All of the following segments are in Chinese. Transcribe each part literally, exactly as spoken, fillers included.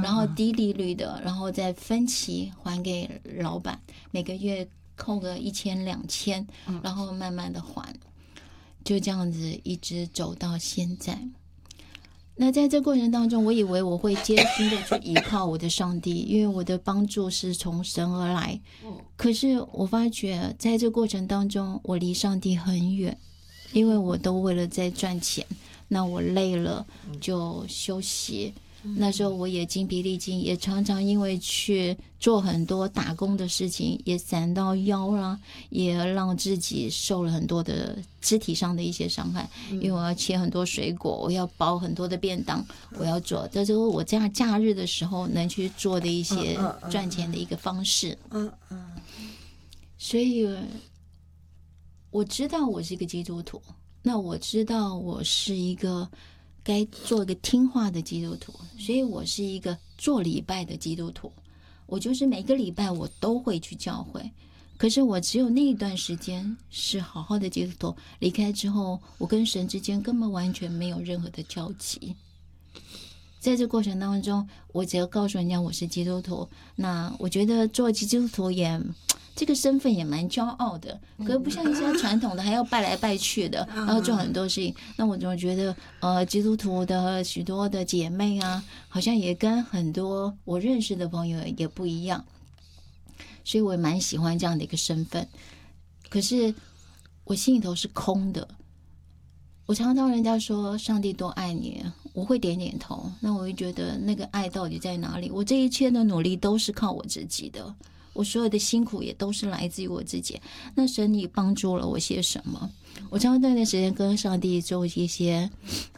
然后低利率的，然后再分期还给老板，每个月扣个一千两千，然后慢慢的还，就这样子一直走到现在。那在这过程当中，我以为我会艰辛的去依靠我的上帝，因为我的帮助是从神而来。可是我发觉在这过程当中，我离上帝很远，因为我都为了在赚钱，那我累了就休息。那时候我也精疲力尽，也常常因为去做很多打工的事情，也闪到腰啦，也让自己受了很多的肢体上的一些伤害。因为我要切很多水果，我要包很多的便当，我要做，这就是我这样假日的时候能去做的一些赚钱的一个方式。 嗯嗯， 所以我知道我是一个基督徒，那我知道我是一个该做一个听话的基督徒，所以我是一个做礼拜的基督徒。我就是每个礼拜我都会去教会，可是我只有那一段时间是好好的基督徒，离开之后，我跟神之间根本完全没有任何的交集。在这过程当中，我只要告诉人家我是基督徒，那我觉得做基督徒也这个身份也蛮骄傲的，可是不像一些传统的还要拜来拜去的，然后做很多事情。那我总觉得呃，基督徒的许多的姐妹啊，好像也跟很多我认识的朋友也不一样，所以我也蛮喜欢这样的一个身份。可是我心里头是空的。我常常人家说上帝多爱你，我会点点头，那我会觉得那个爱到底在哪里？我这一切的努力都是靠我自己的，我所有的辛苦也都是来自于我自己。那神你帮助了我些什么？我常常那段时间跟上帝做一些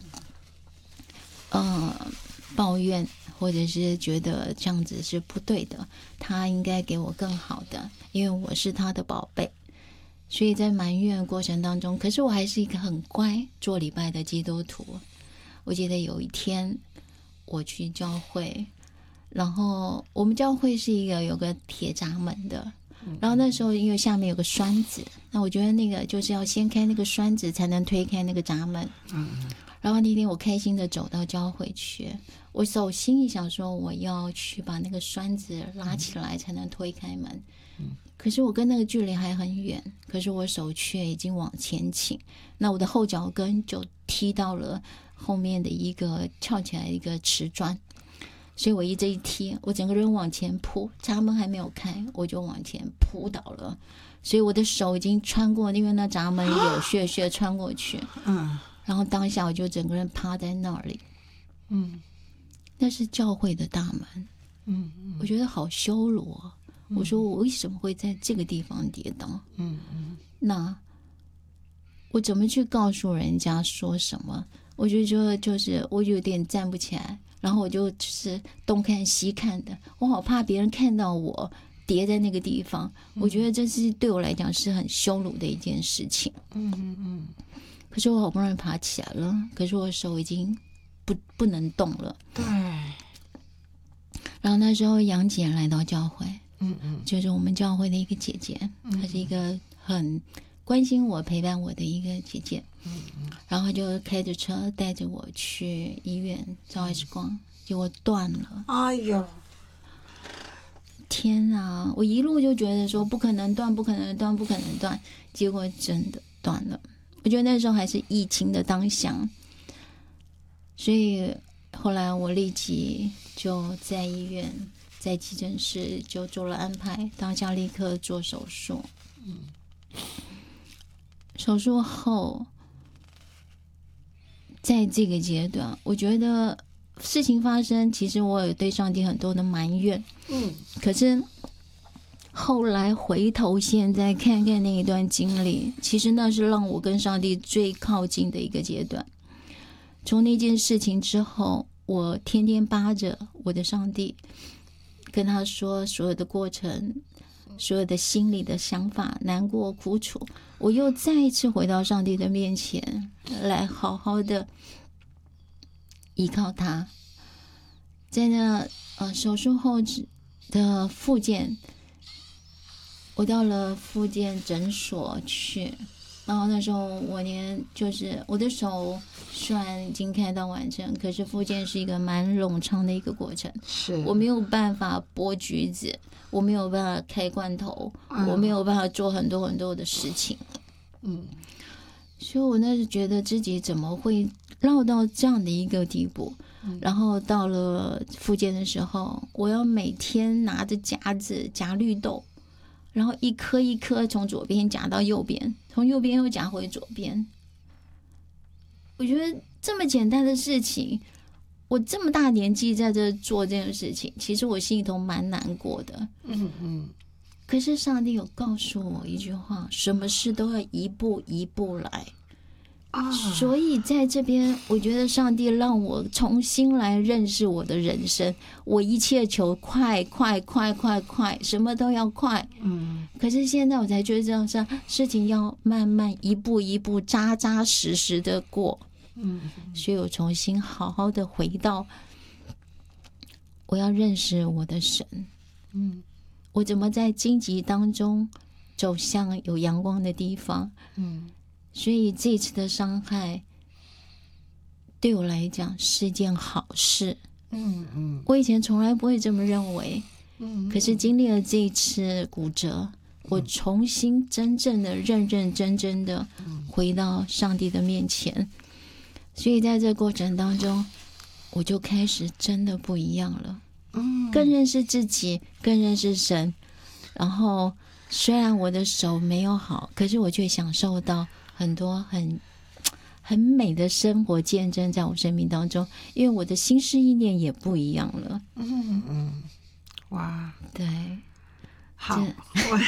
呃抱怨，或者是觉得这样子是不对的，他应该给我更好的，因为我是他的宝贝。所以在埋怨过程当中，可是我还是一个很乖做礼拜的基督徒。我记得有一天我去教会，然后我们教会是一个有个铁闸门的，然后那时候因为下面有个栓子，那我觉得那个就是要先开那个栓子才能推开那个闸门。然后那天我开心的走到教会去，我手心里想说我要去把那个栓子拉起来才能推开门，可是我跟那个距离还很远，可是我手却已经往前倾，那我的后脚跟就踢到了后面的一个翘起来的一个瓷砖，所以我一这一踢，我整个人往前扑，闸门还没有开，我就往前扑倒了，所以我的手已经穿过，因为那闸门有血血穿过去，嗯，然后当下我就整个人趴在那里，嗯，那是教会的大门，嗯，我觉得好羞辱哦。我说我为什么会在这个地方跌倒？嗯嗯，那我怎么去告诉人家说什么？我就觉得就是我有点站不起来，然后我就就是东看西看的，我好怕别人看到我跌在那个地方。我觉得这是对我来讲是很羞辱的一件事情。嗯嗯嗯。可是我好不容易爬起来了，可是我手已经不不能动了。 对。 然后那时候杨姐来到教会。 嗯嗯， 就是我们教会的一个姐姐，她是一个很关心我、陪伴我的一个姐姐。嗯嗯，然后就开着车带着我去医院照 X 光，结果断了。 哎呦， 天啊！我一路就觉得说不可能断，不可能断，不可能断，结果真的断了。我觉得那时候还是疫情的当下，所以后来我立即就在医院。在急诊室就做了安排，当下立刻做手术。嗯，手术后，在这个阶段，我觉得事情发生，其实我有对上帝很多的埋怨。嗯，可是后来回头现在看看那一段经历，其实那是让我跟上帝最靠近的一个阶段。从那件事情之后，我天天巴着我的上帝。跟他说所有的过程，所有的心里的想法，难过苦楚，我又再一次回到上帝的面前来好好的依靠他。在那呃手术后的复健，我到了复健诊所去， 然后那时候我连就是我的手虽然已经开刀完成，可是复健是一个蛮冗长的一个过程， 是我没有办法剥橘子，我没有办法开罐头， 嗯我没有办法做很多很多的事情。 嗯， 所以我那时觉得自己怎么会落到这样的一个地步。然后到了复健的时候，我要每天拿着夹子夹绿豆，然后一颗一颗从左边夹到右边，从右边又夹回左边。我觉得这么简单的事情，我这么大年纪在这做这件事情，其实我心里头蛮难过的。 嗯嗯， 可是上帝有告诉我一句话，什么事都要一步一步来。 啊， 所以在这边，我觉得上帝让我重新来认识我的人生。我一切求快快快快快，什么都要快。 嗯， 可是现在我才觉得这样事事情要慢慢一步一步扎扎实实的过。 嗯， 所以我重新好好的回到，我要认识我的神。 嗯， 我怎么在荆棘当中走向有阳光的地方？ 嗯。 所以这次的伤害对我来讲是件好事。 嗯嗯， 我以前从来不会这么认为。 嗯， 可是经历了这一次骨折，我重新真正的认认真真的回到上帝的面前。所以在这过程当中，我就开始真的不一样了。 嗯， 更认识自己，更认识神。然后虽然我的手没有好，可是我却享受到很多很很美的生活见证在我生命当中，因为我的心思意念也不一样了。 嗯嗯，哇， 对， 好，我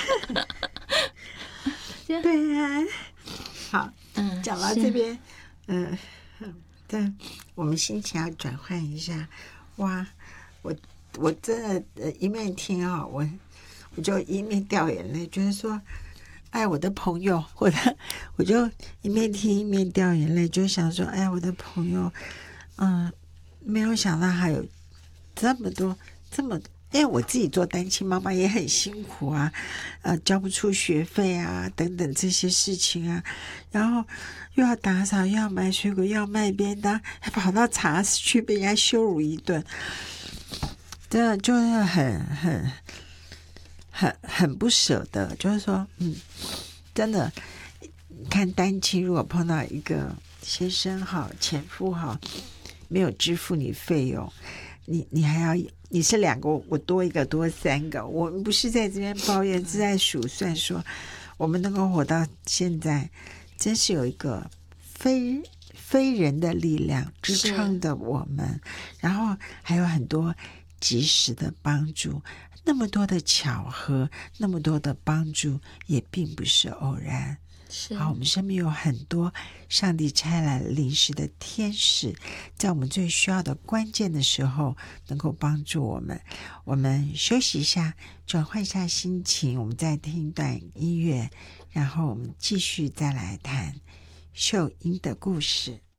对啊，好， 嗯， 讲到这边，嗯，对，我们心情要转换一下。哇，我我真的呃一面听啊、哦，我我就一面掉眼泪，觉得说。哎，我的朋友，我的，我就一面听一面掉眼泪，就想说，哎，我的朋友，嗯，没有想到还有这么多，这么，因为我自己做单亲妈妈也很辛苦啊，呃，交不出学费啊，等等这些事情啊，然后又要打扫，又要买水果，又要卖便当，还跑到茶室去被人家羞辱一顿，真的就是很很。很很不舍得，就是说，嗯，真的，看单亲如果碰到一个先生好、前夫好，没有支付你费用，你你还要你是两个，我多一个多三个，我们不是在这边抱怨，是在数算说，我们能够活到现在，真是有一个非非人的力量支撑着我们，然后还有很多及时的帮助。那么多的巧合，那么多的帮助，也并不是偶然。 是好，我们身边有很多上帝差来临时的天使，在我们最需要的关键的时候，能够帮助我们。我们休息一下，转换一下心情，我们再听一段音乐，然后我们继续再来谈秀英的故事。